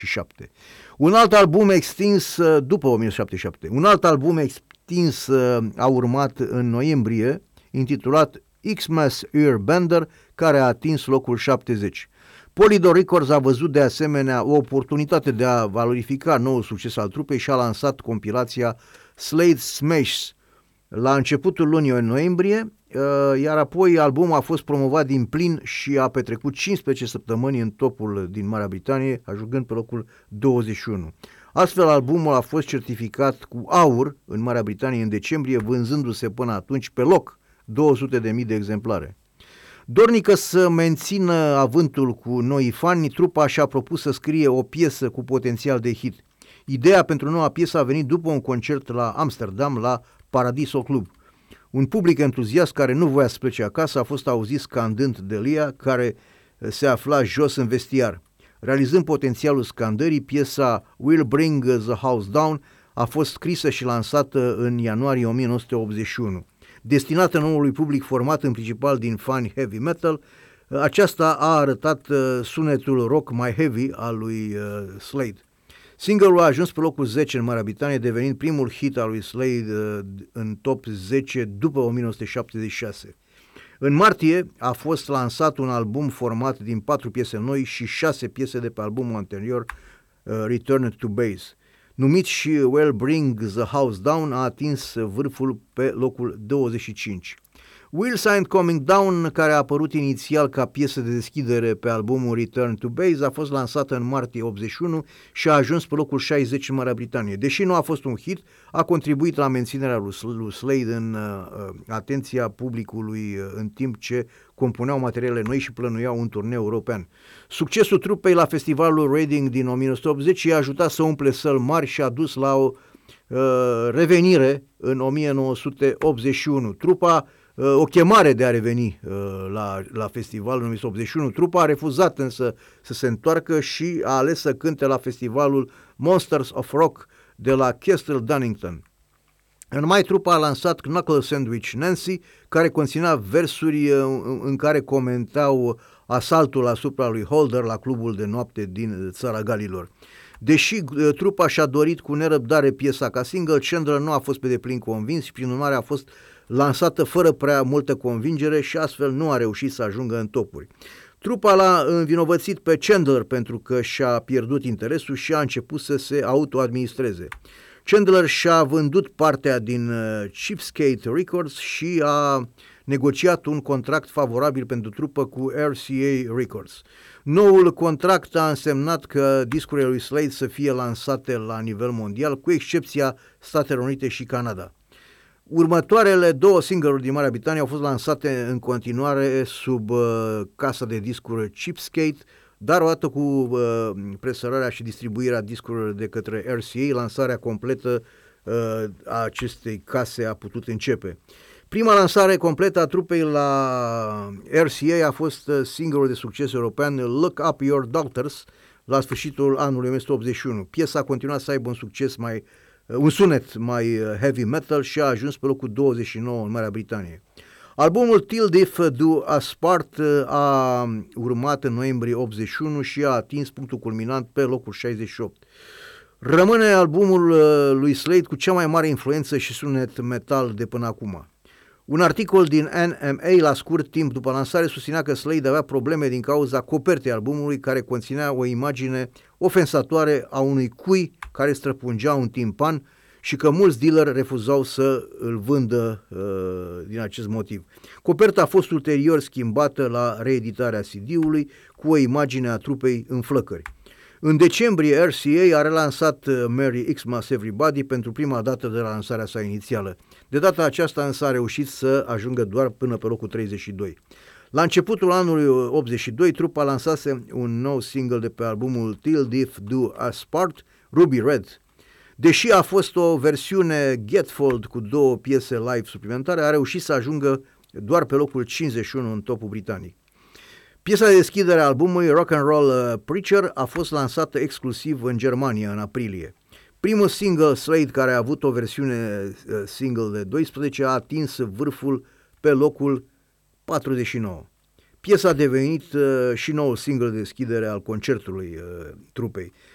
Un alt album extins după 1977. Un alt album extins a urmat în noiembrie, intitulat Xmas Earbender, care a atins locul 70. Polydor Records a văzut de asemenea o oportunitate de a valorifica noul succes al trupei și a lansat compilația Slade Smashes la începutul lunii noiembrie, iar apoi albumul a fost promovat din plin și a petrecut 15 săptămâni în topul din Marea Britanie, ajungând pe locul 21. Astfel, albumul a fost certificat cu aur în Marea Britanie în decembrie, vânzându-se până atunci pe loc 200.000 de exemplare. Dornică să mențină avântul cu noi fani, trupa și-a propus să scrie o piesă cu potențial de hit. Ideea pentru noua piesă a venit după un concert la Amsterdam, la Paradiso Club. Un public entuziast care nu voia să plece acasă a fost auzit scandând de Lia, care se afla jos în vestiar. Realizând potențialul scandării, piesa We'll Bring the House Down a fost scrisă și lansată în ianuarie 1981. Destinată noului public format în principal din fani heavy metal, aceasta a arătat sunetul rock mai heavy al lui Slade. Single-ul a ajuns pe locul 10 în Marea Britanie, devenind primul hit al lui Slade în top 10 după 1976. În martie a fost lansat un album format din 4 piese noi și 6 piese de pe albumul anterior, Return to Base. Numit și We'll Bring the House Down, a atins vârful pe locul 25. Wheels Ain't Coming Down, care a apărut inițial ca piesă de deschidere pe albumul Return to Base, a fost lansată în martie 81 și a ajuns pe locul 60 în Marea Britanie. Deși nu a fost un hit, a contribuit la menținerea lui Slade în atenția publicului în timp ce compuneau materiale noi și plănuiau un turneu european. Succesul trupei la festivalul Reading din 1980 i-a ajutat să umple săli mari și a dus la o revenire în 1981. Trupa o chemare de a reveni la festivalul în 1981. Trupa a refuzat însă să se întoarcă și a ales să cânte la festivalul Monsters of Rock de la Castle Donington. În mai, trupa a lansat Knuckle Sandwich Nancy, care conținea versuri în care comentau asaltul asupra lui Holder la clubul de noapte din Țara Galilor. Deși trupa și-a dorit cu nerăbdare piesa ca single, Chandler nu a fost pe deplin convins și prin urmare a fost lansată fără prea multă convingere și astfel nu a reușit să ajungă în topuri. Trupa l-a învinovățit pe Chandler pentru că și-a pierdut interesul și a început să se autoadministreze. Chandler și-a vândut partea din Cheapskate Records și a negociat un contract favorabil pentru trupă cu RCA Records. Noul contract a însemnat că discurile lui Slade să fie lansate la nivel mondial, cu excepția Statelor Unite și Canada. Următoarele 2 single-uri din Marea Britanie au fost lansate în continuare sub casa de discuri Cheapskate, dar odată cu presărarea și distribuirea discurilor de către RCA, lansarea completă a acestei case a putut începe. Prima lansare completă a trupei la RCA a fost single-ul de succes european Look Up Your Daughters la sfârșitul anului 1981. Piesa a continuat să aibă un sunet mai heavy metal și a ajuns pe locul 29 în Marea Britanie. Albumul Till Death Do Us Part a urmat în noiembrie 81 și a atins punctul culminant pe locul 68. Rămâne albumul lui Slade cu cea mai mare influență și sunet metal de până acum. Un articol din NMA la scurt timp după lansare susținea că Slade avea probleme din cauza copertei albumului, care conținea o imagine ofensatoare a unui cui care străpungea un timpan și că mulți dealeri refuzau să îl vândă din acest motiv. Coperta a fost ulterior schimbată la reeditarea CD-ului cu o imagine a trupei în flăcări. În decembrie, RCA a relansat Merry Xmas Everybody pentru prima dată de la lansarea sa inițială. De data aceasta însă a reușit să ajungă doar până pe locul 32. La începutul anului 82, trupa lansase un nou single de pe albumul Till Death Do Us Part, Ruby Red. Deși a fost o versiune Gatefold cu 2 piese live suplimentare, a reușit să ajungă doar pe locul 51 în topul britanic. Piesa de deschidere a albumului Rock and Roll Preacher a fost lansată exclusiv în Germania în aprilie. Primul single Slade, care a avut o versiune single de 12, a atins vârful pe locul 49. Piesa a devenit și noul single de deschidere al concertului trupei.